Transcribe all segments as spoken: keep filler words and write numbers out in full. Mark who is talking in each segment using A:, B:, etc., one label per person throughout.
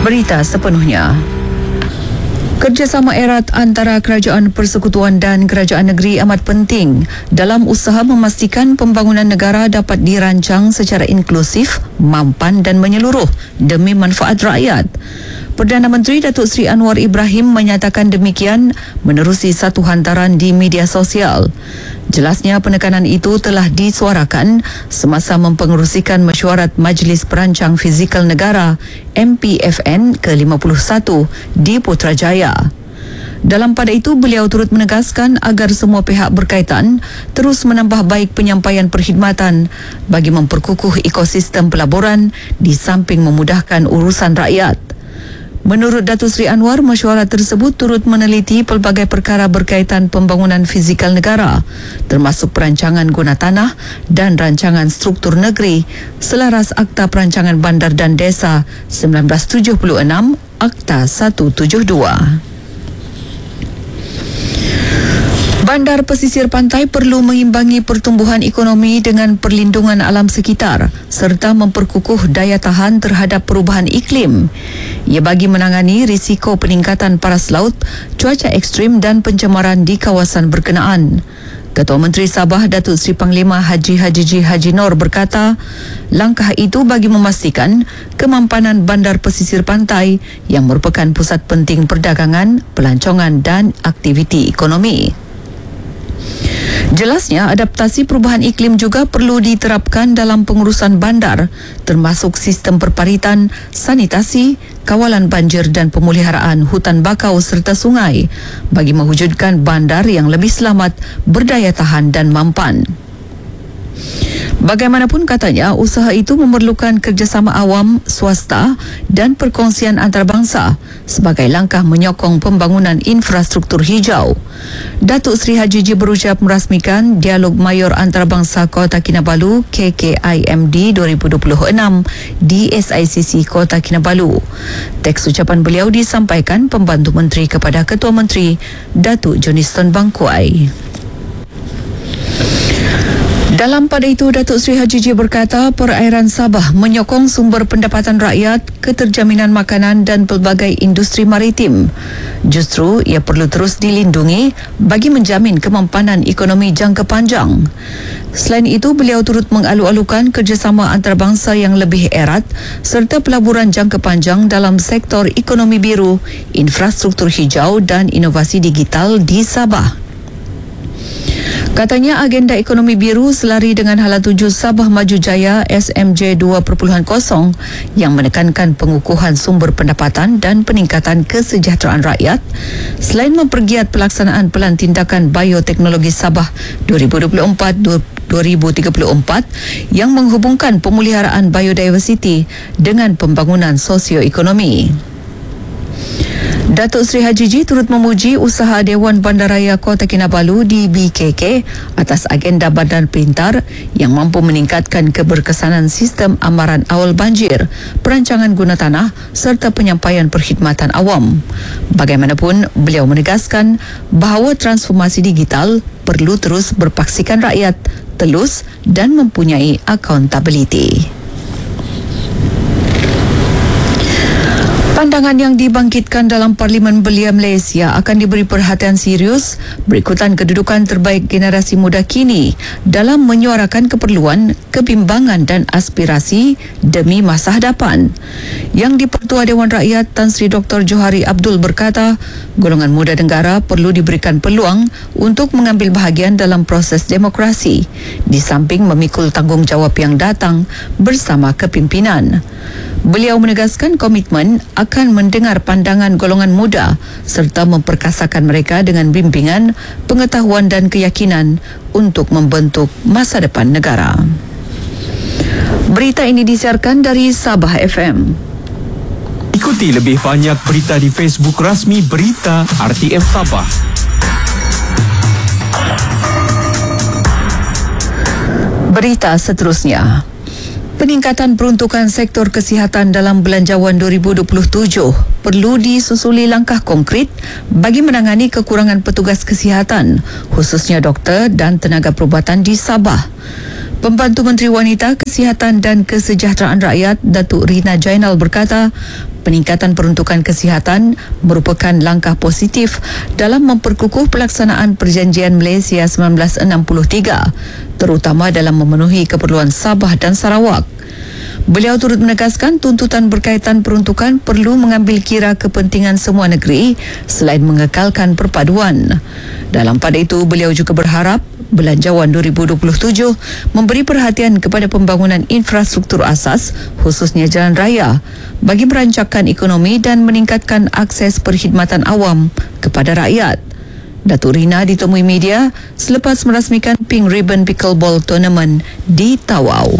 A: Berita sepenuhnya. Kerjasama erat antara Kerajaan Persekutuan dan Kerajaan Negeri amat penting dalam usaha memastikan pembangunan negara dapat dirancang secara inklusif, mampan dan menyeluruh demi manfaat rakyat. Perdana Menteri Datuk Seri Anwar Ibrahim menyatakan demikian menerusi satu hantaran di media sosial. Jelasnya penekanan itu telah disuarakan semasa mempengerusikan mesyuarat Majlis Perancang Fizikal Negara M P F N ke lima puluh satu di Putrajaya. Dalam pada itu, beliau turut menegaskan agar semua pihak berkaitan terus menambah baik penyampaian perkhidmatan bagi memperkukuh ekosistem pelaburan di samping memudahkan urusan rakyat. Menurut Datuk Seri Anwar, mesyuarat tersebut turut meneliti pelbagai perkara berkaitan pembangunan fizikal negara, termasuk perancangan guna tanah dan rancangan struktur negeri selaras Akta Perancangan Bandar dan Desa seribu sembilan ratus tujuh puluh enam, Akta seratus tujuh puluh dua. Bandar pesisir pantai perlu mengimbangi pertumbuhan ekonomi dengan perlindungan alam sekitar serta memperkukuh daya tahan terhadap perubahan iklim. Ia bagi menangani risiko peningkatan paras laut, cuaca ekstrim dan pencemaran di kawasan berkenaan. Ketua Menteri Sabah Datuk Seri Panglima Haji Hajiji Haji Nor berkata, langkah itu bagi memastikan kemampanan bandar pesisir pantai yang merupakan pusat penting perdagangan, pelancongan dan aktiviti ekonomi. Jelasnya, adaptasi perubahan iklim juga perlu diterapkan dalam pengurusan bandar, termasuk sistem perparitan, sanitasi, kawalan banjir dan pemeliharaan hutan bakau serta sungai bagi mewujudkan bandar yang lebih selamat, berdaya tahan dan mampan. Bagaimanapun katanya, usaha itu memerlukan kerjasama awam, swasta dan perkongsian antarabangsa sebagai langkah menyokong pembangunan infrastruktur hijau. Datuk Seri Hajiji berucap merasmikan Dialog Mayor Antarabangsa Kota Kinabalu K K I M D dua ribu dua puluh enam di S I C C Kota Kinabalu. Teks ucapan beliau disampaikan Pembantu Menteri kepada Ketua Menteri Datuk Johnston Bangkuai. Dalam pada itu, Datuk Seri Hajiji berkata perairan Sabah menyokong sumber pendapatan rakyat, keterjaminan makanan dan pelbagai industri maritim. Justru, ia perlu terus dilindungi bagi menjamin kemampanan ekonomi jangka panjang. Selain itu, beliau turut mengalu-alukan kerjasama antarabangsa yang lebih erat serta pelaburan jangka panjang dalam sektor ekonomi biru, infrastruktur hijau dan inovasi digital di Sabah. Katanya agenda ekonomi biru selari dengan hala tuju Sabah Maju Jaya S M J dua titik kosong yang menekankan pengukuhan sumber pendapatan dan peningkatan kesejahteraan rakyat selain mempergiat pelaksanaan Pelan Tindakan Bioteknologi Sabah dua ribu dua puluh empat hingga dua ribu tiga puluh empat yang menghubungkan pemuliharaan biodiversiti dengan pembangunan sosioekonomi. Datuk Seri Hajiji turut memuji usaha Dewan Bandaraya Kota Kinabalu D B K K atas agenda badan pintar yang mampu meningkatkan keberkesanan sistem amaran awal banjir, perancangan guna tanah serta penyampaian perkhidmatan awam. Bagaimanapun, beliau menegaskan bahawa transformasi digital perlu terus berpaksikan rakyat, telus dan mempunyai accountability. Pandangan yang dibangkitkan dalam Parlimen Belia Malaysia akan diberi perhatian serius berikutan kedudukan terbaik generasi muda kini dalam menyuarakan keperluan, kebimbangan dan aspirasi demi masa hadapan. Yang di-Pertua Dewan Rakyat Tan Sri Doktor Johari Abdul berkata, golongan muda negara perlu diberikan peluang untuk mengambil bahagian dalam proses demokrasi di samping memikul tanggungjawab yang datang bersama kepimpinan. Beliau menegaskan komitmen akan mendengar pandangan golongan muda serta memperkasakan mereka dengan bimbingan, pengetahuan dan keyakinan untuk membentuk masa depan negara. Berita ini disiarkan dari Sabah F M.
B: Ikuti lebih banyak berita di Facebook rasmi Berita R T M Sabah.
A: Berita seterusnya. Peningkatan peruntukan sektor kesihatan dalam Belanjawan dua ribu dua puluh tujuh perlu disusuli langkah konkret bagi menangani kekurangan petugas kesihatan, khususnya doktor dan tenaga perubatan di Sabah. Pembantu Menteri Wanita, Kesihatan dan Kesejahteraan Rakyat Datuk Rina Jainal berkata, peningkatan peruntukan kesihatan merupakan langkah positif dalam memperkukuh pelaksanaan Perjanjian Malaysia seribu sembilan ratus enam puluh tiga, terutama dalam memenuhi keperluan Sabah dan Sarawak. Beliau turut menegaskan tuntutan berkaitan peruntukan perlu mengambil kira kepentingan semua negeri selain mengekalkan perpaduan. Dalam pada itu, beliau juga berharap Belanjawan dua ribu dua puluh tujuh memberi perhatian kepada pembangunan infrastruktur asas, khususnya jalan raya, bagi merancangkan ekonomi dan meningkatkan akses perkhidmatan awam kepada rakyat. Datuk Rina ditemui media selepas merasmikan Pink Ribbon Pickleball Tournament di Tawau.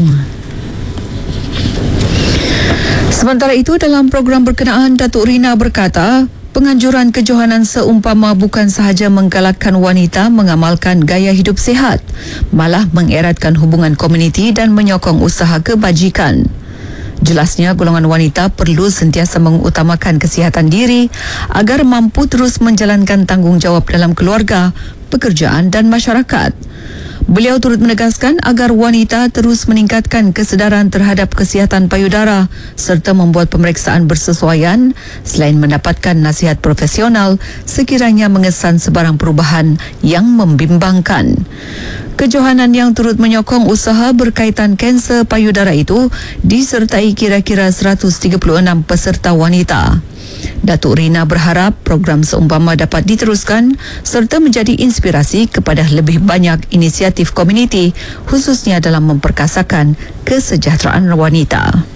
A: Sementara itu, dalam program berkenaan, Datuk Rina berkata, penganjuran kejohanan seumpama bukan sahaja menggalakkan wanita mengamalkan gaya hidup sihat, malah mengeratkan hubungan komuniti dan menyokong usaha kebajikan. Jelasnya, golongan wanita perlu sentiasa mengutamakan kesihatan diri agar mampu terus menjalankan tanggungjawab dalam keluarga, pekerjaan dan masyarakat. Beliau turut menegaskan agar wanita terus meningkatkan kesedaran terhadap kesihatan payudara serta membuat pemeriksaan bersesuaian selain mendapatkan nasihat profesional sekiranya mengesan sebarang perubahan yang membimbangkan. Kejohanan yang turut menyokong usaha berkaitan kanser payudara itu disertai kira-kira seratus tiga puluh enam peserta wanita. Datuk Rina berharap program seumpama dapat diteruskan serta menjadi inspirasi kepada lebih banyak inisiatif komuniti, khususnya dalam memperkasakan kesejahteraan wanita.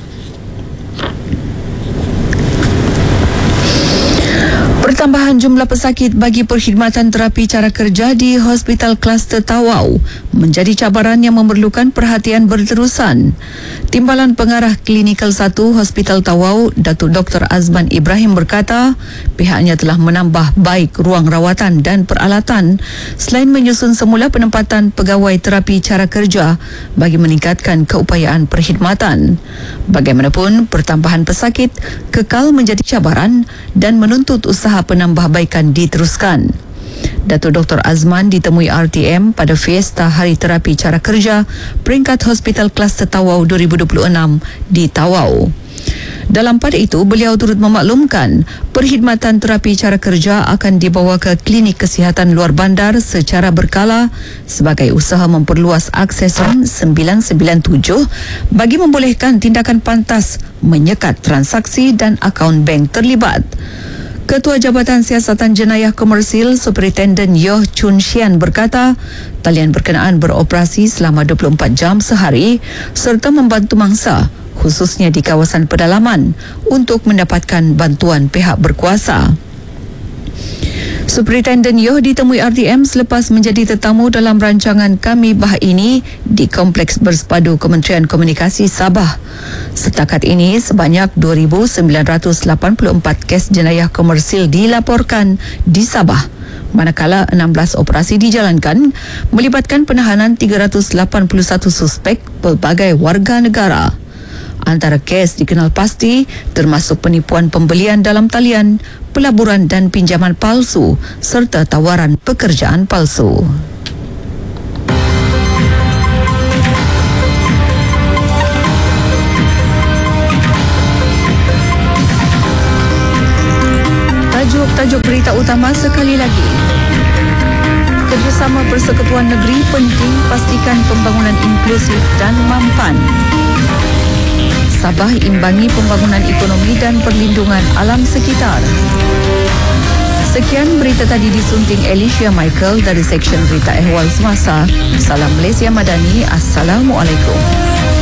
A: Pertambahan jumlah pesakit bagi perkhidmatan terapi cara kerja di Hospital Kluster Tawau menjadi cabaran yang memerlukan perhatian berterusan. Timbalan Pengarah Klinikal satu Hospital Tawau, Datuk Doktor Azman Ibrahim berkata, pihaknya telah menambah baik ruang rawatan dan peralatan selain menyusun semula penempatan pegawai terapi cara kerja bagi meningkatkan keupayaan perkhidmatan. Bagaimanapun, pertambahan pesakit kekal menjadi cabaran dan menuntut usaha penambahbaikan diteruskan. Datuk Doktor Azman ditemui R T M pada Fiesta Hari Terapi Cara Kerja peringkat Hospital Kluster Tawau dua ribu dua puluh enam di Tawau. Dalam pada itu, beliau turut memaklumkan perkhidmatan terapi cara kerja akan dibawa ke klinik kesihatan luar bandar secara berkala sebagai usaha memperluas akses sembilan sembilan tujuh bagi membolehkan tindakan pantas menyekat transaksi dan akaun bank terlibat. Ketua Jabatan Siasatan Jenayah Komersil Superintendent Yoh Chun Sian berkata, talian berkenaan beroperasi selama dua puluh empat jam sehari serta membantu mangsa, khususnya di kawasan pedalaman, untuk mendapatkan bantuan pihak berkuasa. Superintendent Yoh ditemui R T M selepas menjadi tetamu dalam rancangan Kami Bah Ini di Kompleks Bersepadu Kementerian Komunikasi Sabah. Setakat ini, sebanyak dua ribu sembilan ratus lapan puluh empat kes jenayah komersil dilaporkan di Sabah, manakala enam belas operasi dijalankan melibatkan penahanan tiga ratus lapan puluh satu suspek pelbagai warga negara. Antara kes dikenal pasti termasuk penipuan pembelian dalam talian, pelaburan dan pinjaman palsu serta tawaran pekerjaan palsu. Tajuk-tajuk berita utama sekali lagi. Kerjasama Persekutuan Negeri penting pastikan pembangunan inklusif dan mampan. Sabah imbangi pembangunan ekonomi dan perlindungan alam sekitar. Sekian berita tadi disunting Alicia Michael dari Seksyen Berita Ehwal Semasa. Salam Malaysia Madani. Assalamualaikum.